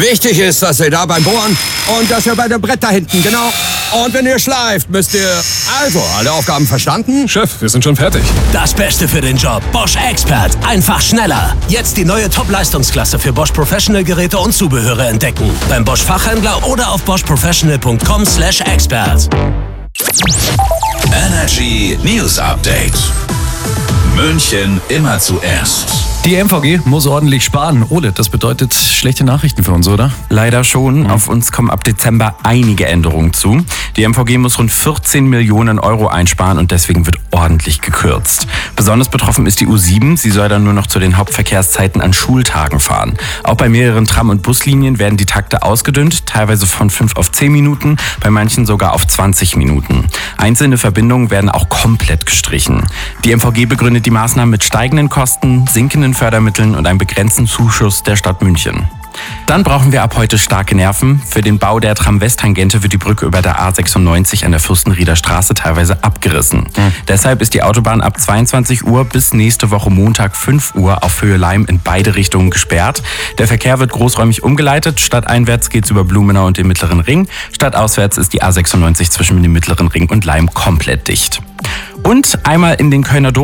Wichtig ist, dass ihr da beim Bohren und dass ihr bei dem Brett da hinten, genau. Und wenn ihr schleift, müsst ihr... Also, alle Aufgaben verstanden? Chef, wir sind schon fertig. Das Beste für den Job. Bosch Expert. Einfach schneller. Jetzt die neue Top-Leistungsklasse für Bosch Professional Geräte und Zubehöre entdecken. Beim Bosch Fachhändler oder auf boschprofessional.com/expert. Energy News Update. München immer zuerst. Die MVG muss ordentlich sparen. Ole, das bedeutet schlechte Nachrichten für uns, oder? Leider schon. Auf uns kommen ab Dezember einige Änderungen zu. Die MVG muss rund 14 Millionen Euro einsparen und deswegen wird ordentlich gekürzt. Besonders betroffen ist die U7. Sie soll dann nur noch zu den Hauptverkehrszeiten an Schultagen fahren. Auch bei mehreren Tram- und Buslinien werden die Takte ausgedünnt, teilweise von 5 auf 10 Minuten, bei manchen sogar auf 20 Minuten. Einzelne Verbindungen werden auch komplett gestrichen. Die MVG begründet die Maßnahmen mit steigenden Kosten, sinkenden Fördermitteln und einem begrenzten Zuschuss der Stadt München. Dann brauchen wir ab heute starke Nerven. Für den Bau der Tram-West-Tangente wird die Brücke über der A96 an der Fürstenrieder Straße teilweise abgerissen. Deshalb ist die Autobahn ab 22 Uhr bis nächste Woche Montag 5 Uhr auf Höhe Leim in beide Richtungen gesperrt. Der Verkehr wird großräumig umgeleitet. Stadteinwärts geht es über Blumenau und den Mittleren Ring. Stadtauswärts ist die A96 zwischen dem Mittleren Ring und Leim komplett dicht. Und einmal in den Kölner Dom